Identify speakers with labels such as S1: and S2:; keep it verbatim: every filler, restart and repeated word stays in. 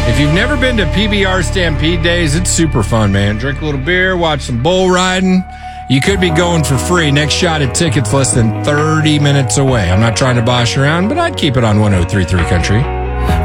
S1: If you've never been to P B R Stampede Days, it's super fun, man. Drink a little beer, watch some bull riding. You could be going for free. Next shot at tickets less than thirty minutes away. I'm not trying to bosh around, but I'd keep it on one oh three point three Country.